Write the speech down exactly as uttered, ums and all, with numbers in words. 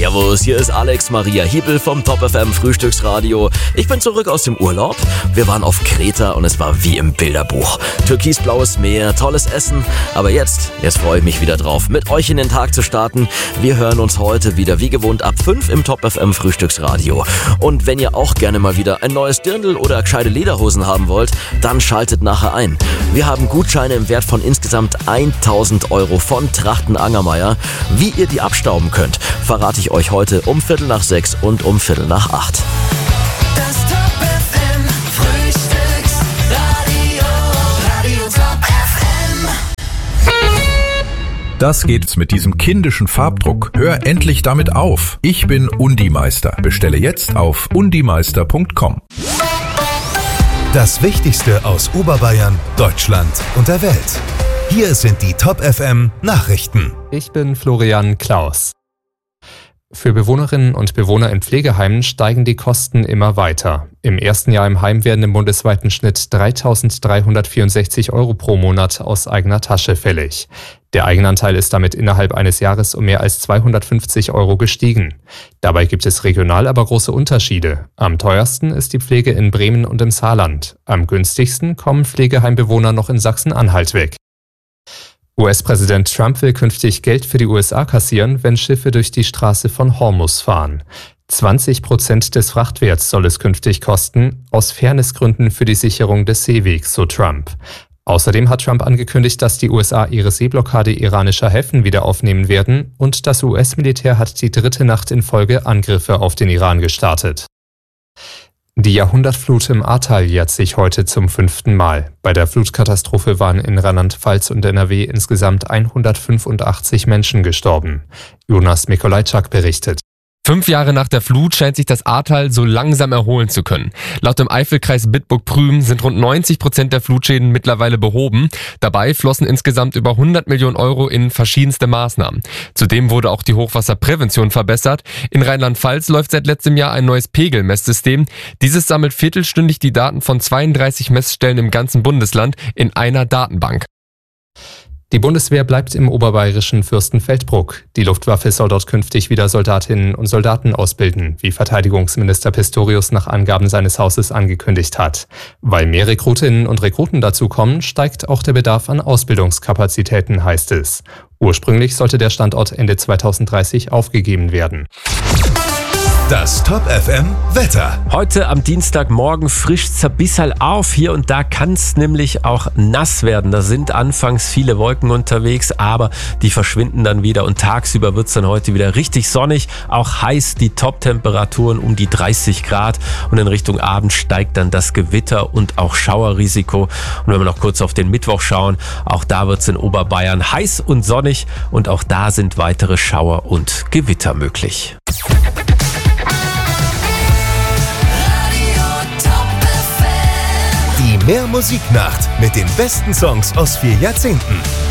Servus, hier ist Alex Maria Hiebel vom Top F M Frühstücksradio. Ich bin zurück aus dem Urlaub. Wir waren auf Kreta und es war wie im Bilderbuch. Türkisblaues Meer, tolles Essen. Aber jetzt, jetzt freue ich mich wieder drauf, mit euch in den Tag zu starten. Wir hören uns heute wieder wie gewohnt ab fünf im Top F M Frühstücksradio. Und wenn ihr auch gerne mal wieder ein neues Dirndl oder gescheite Lederhosen haben wollt, dann schaltet nachher ein. Wir haben Gutscheine im Wert von insgesamt tausend Euro von Trachten Angermeier. Wie ihr die abstauben könnt, verrate ich euch heute um Viertel nach sechs und um Viertel nach acht. Das Top F M Frühstücksradio, Radio Top F M. Das geht's mit diesem kindischen Farbdruck. Hör endlich damit auf. Ich bin Undimeister. Bestelle jetzt auf undimeister punkt com. Das Wichtigste aus Oberbayern, Deutschland und der Welt. Hier sind die Top F M Nachrichten. Ich bin Florian Klaus. Für Bewohnerinnen und Bewohner in Pflegeheimen steigen die Kosten immer weiter. Im ersten Jahr im Heim werden im bundesweiten Schnitt dreitausenddreihundertvierundsechzig Euro pro Monat aus eigener Tasche fällig. Der Eigenanteil ist damit innerhalb eines Jahres um mehr als zweihundertfünfzig Euro gestiegen. Dabei gibt es regional aber große Unterschiede. Am teuersten ist die Pflege in Bremen und im Saarland. Am günstigsten kommen Pflegeheimbewohner noch in Sachsen-Anhalt weg. U S-Präsident Trump will künftig Geld für die U S A kassieren, wenn Schiffe durch die Straße von Hormuz fahren. zwanzig Prozent des Frachtwerts soll es künftig kosten, aus Fairnessgründen für die Sicherung des Seewegs, so Trump. Außerdem hat Trump angekündigt, dass die U S A ihre Seeblockade iranischer Häfen wieder aufnehmen werden und das U S-Militär hat die dritte Nacht in Folge Angriffe auf den Iran gestartet. Die Jahrhundertflut im Ahrtal jährt sich heute zum fünften Mal. Bei der Flutkatastrophe waren in Rheinland-Pfalz und N R W insgesamt hundertfünfundachtzig Menschen gestorben. Jonas Mikolajczak berichtet. Fünf Jahre nach der Flut scheint sich das Ahrtal so langsam erholen zu können. Laut dem Eifelkreis Bitburg-Prüm sind rund neunzig Prozent der Flutschäden mittlerweile behoben. Dabei flossen insgesamt über hundert Millionen Euro in verschiedenste Maßnahmen. Zudem wurde auch die Hochwasserprävention verbessert. In Rheinland-Pfalz läuft seit letztem Jahr ein neues Pegelmesssystem. Dieses sammelt viertelstündig die Daten von zweiunddreißig Messstellen im ganzen Bundesland in einer Datenbank. Die Bundeswehr bleibt im oberbayerischen Fürstenfeldbruck. Die Luftwaffe soll dort künftig wieder Soldatinnen und Soldaten ausbilden, wie Verteidigungsminister Pistorius nach Angaben seines Hauses angekündigt hat. Weil mehr Rekrutinnen und Rekruten dazukommen, steigt auch der Bedarf an Ausbildungskapazitäten, heißt es. Ursprünglich sollte der Standort Ende zweitausenddreißig aufgegeben werden. Das Top F M Wetter. Heute am Dienstagmorgen frischt es ein bisschen auf. Hier und da kann es nämlich auch nass werden. Da sind anfangs viele Wolken unterwegs, aber die verschwinden dann wieder. Und tagsüber wird es dann heute wieder richtig sonnig. Auch heiß, die Top-Temperaturen um die dreißig Grad. Und in Richtung Abend steigt dann das Gewitter und auch Schauerrisiko. Und wenn wir noch kurz auf den Mittwoch schauen, auch da wird es in Oberbayern heiß und sonnig. Und auch da sind weitere Schauer und Gewitter möglich. Die Mehr Musiknacht mit den besten Songs aus vier Jahrzehnten.